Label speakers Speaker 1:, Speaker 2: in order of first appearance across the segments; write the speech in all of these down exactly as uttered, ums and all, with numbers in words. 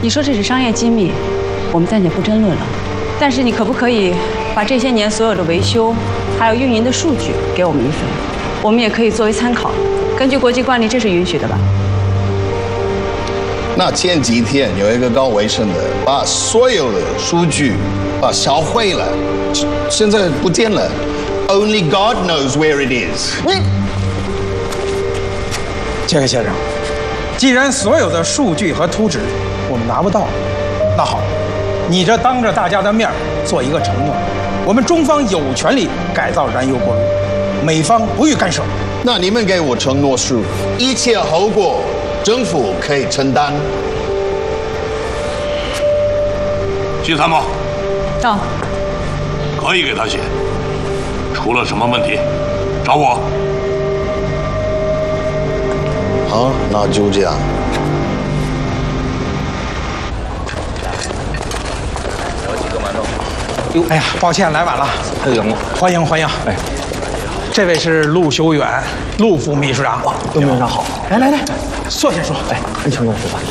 Speaker 1: 你说这是商业机密，我们暂且不争论了。但是你可不可以把这些年所有的维修还有运营的数据给我们一份？我们也可以作为参考。根据国际惯例，这是允许的吧？
Speaker 2: 那前几天有一个搞卫生的把所有的数据把销毁了，现在不见了。Only God knows where it is。你，
Speaker 3: 杰克先生，既然所有的数据和图纸我们拿不到，那好，你这当着大家的面做一个承诺，我们中方有权利改造燃油锅炉，美方不予干涉。
Speaker 2: 那你们给我承诺是，一切后果政府可以承担。
Speaker 4: 徐参谋，
Speaker 1: 到，
Speaker 4: 可以给他写，出了什么问题，找我。
Speaker 2: 好，那就这样。
Speaker 3: 哟，哎呀，抱歉来晚了。
Speaker 5: 还有员工，
Speaker 3: 欢迎欢迎。哎，这位是陆修远，陆副秘书长。
Speaker 5: 陆秘书长好。
Speaker 3: 来来来，坐下说。
Speaker 5: 哎，您请跟我说吧。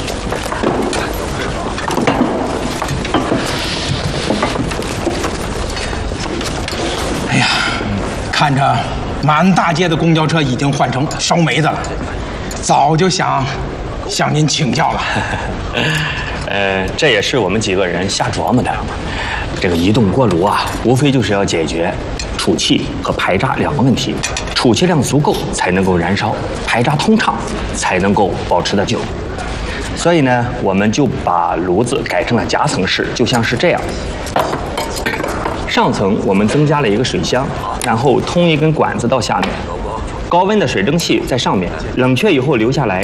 Speaker 3: 哎呀，看着满大街的公交车已经换成烧煤的了，早就想向您请教了。
Speaker 5: 呃，这也是我们几个人瞎琢磨的。这个移动锅炉啊，无非就是要解决储气和排渣两个问题，储气量足够才能够燃烧，排渣通畅才能够保持得久。所以呢，我们就把炉子改成了夹层式，就像是这样。上层我们增加了一个水箱，然后通一根管子到下面，高温的水蒸气在上面，冷却以后流下来。